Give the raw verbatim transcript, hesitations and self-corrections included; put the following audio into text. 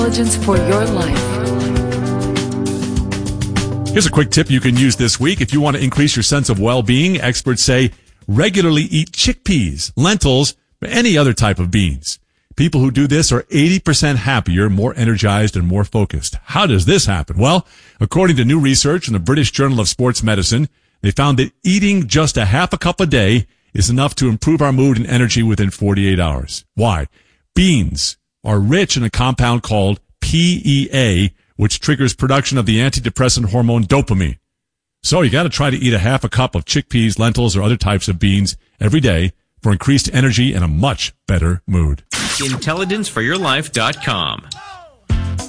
Intelligence for your life. Here's a quick tip you can use this week. If you want to increase your sense of well-being, experts say regularly eat chickpeas, lentils, or any other type of beans. People who do this are eighty percent happier, more energized, and more focused. How does this happen? Well, according to new research in the British Journal of Sports Medicine, they found that eating just a half a cup a day is enough to improve our mood and energy within forty-eight hours. Why? Beans are rich in a compound called P E A, which triggers production of the antidepressant hormone dopamine. So you got to try to eat a half a cup of chickpeas, lentils, or other types of beans every day for increased energy and a much better mood. intelligence for your life dot com